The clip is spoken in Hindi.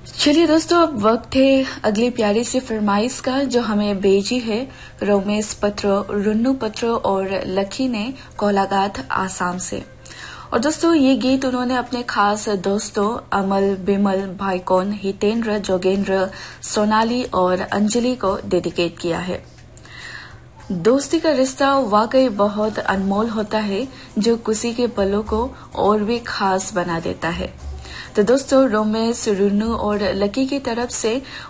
चलिए दोस्तों, अब वक्त है अगली प्यारी सी फरमाइश का जो हमें भेजी है रोमेश पत्र, रुन्नू पत्र और लकी ने कोलाघाट आसाम से। और दोस्तों ये गीत उन्होंने अपने खास दोस्तों अमल, बिमल, भाईकौन, हितेंद्र, जोगेंद्र, सोनाली और अंजलि को डेडिकेट किया है। दोस्ती का रिश्ता वाकई बहुत अनमोल होता है जो खुशी के पलों को और भी खास बना देता है। तो दोस्तों रोमेश, रुन्नू और लकी की तरफ से